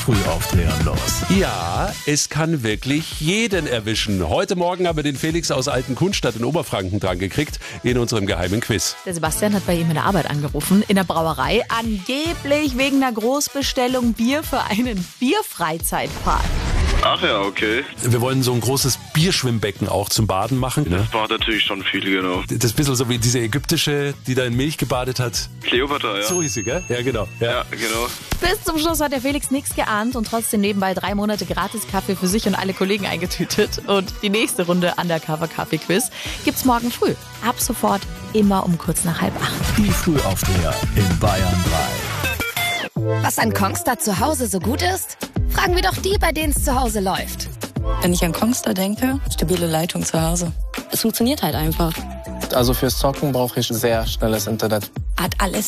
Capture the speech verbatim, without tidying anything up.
Frühaufdrehern los. Ja, es kann wirklich jeden erwischen. Heute Morgen haben wir den Felix aus Altenkunstadt in Oberfranken dran gekriegt in unserem geheimen Quiz. Der Sebastian hat bei ihm in der Arbeit angerufen, in der Brauerei, angeblich wegen einer Großbestellung Bier für einen Bierfreizeitpark. Ach ja, okay. Wir wollen so ein großes Bierschwimmbecken auch zum Baden machen. Ne? Das war natürlich schon viel, genau. Das ist ein bisschen so wie diese ägyptische, die da in Milch gebadet hat. Kleopatra, ja. So hieß sie, gell? Ja, genau. Ja. Ja, genau. Bis zum Schluss hat der Felix nichts geahnt und trotzdem nebenbei drei Monate gratis Kaffee für sich und alle Kollegen eingetütet. Und die nächste Runde Undercover Kaffee Quiz gibt's morgen früh. Ab sofort immer um kurz nach halb acht. Die Frühaufdreher in Bayern drei. Was an Kongstar zu Hause so gut ist? Fragen wir doch die, bei denen es zu Hause läuft. Wenn ich an Kongstar denke, stabile Leitung zu Hause. Es funktioniert halt einfach. Also fürs Zocken brauche ich sehr schnelles Internet. Hat alles